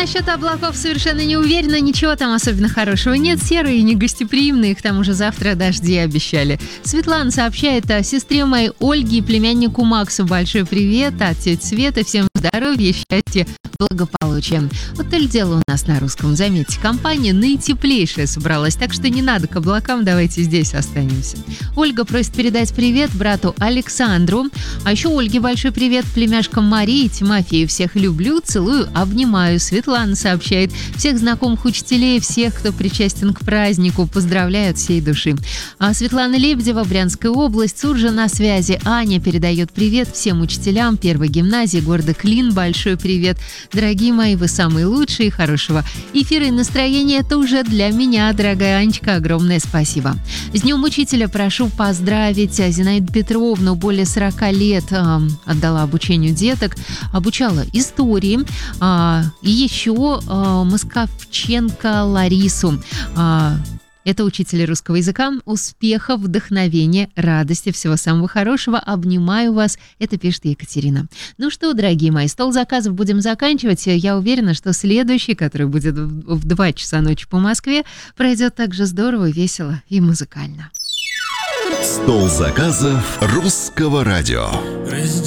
насчет облаков совершенно не уверена. Ничего там особенно хорошего нет. Серые и негостеприимные. К тому же завтра дожди обещали. Светлана сообщает о сестре моей Ольге и племяннику Максу. Большой привет от тети Светы. Всем здоровья, счастья, благополучия. Вот то ли дело у нас на русском. Заметьте, компания наитеплейшая собралась, так что не надо к облакам, давайте здесь останемся. Ольга просит передать привет брату Александру. А еще Ольге большой привет, племяшкам Марии и Тимофею. Всех люблю, целую, обнимаю. Светлана сообщает: всех знакомых учителей, всех, кто причастен к празднику, поздравляю от всей души. А Светлана Лебедева, Брянская область, Суржа на связи. Аня передает привет всем учителям первой гимназии города Клин. Большой привет. Дорогие мои, вы самые лучшие, хорошего эфира и настроения. Это уже для меня, дорогая Анечка, огромное спасибо. С Днем Учителя прошу поздравить Зинаиду Петровну, более 40 лет отдала обучению деток, обучала истории, и еще Московченко Ларису. Это учитель русского языка. Успехов, вдохновения, радости, всего самого хорошего. Обнимаю вас. Это пишет Екатерина. Ну что, дорогие мои, стол заказов будем заканчивать. Я уверена, что следующий, который будет в 2 часа ночи по Москве, пройдет так же здорово, весело и музыкально. Стол заказов Русского радио.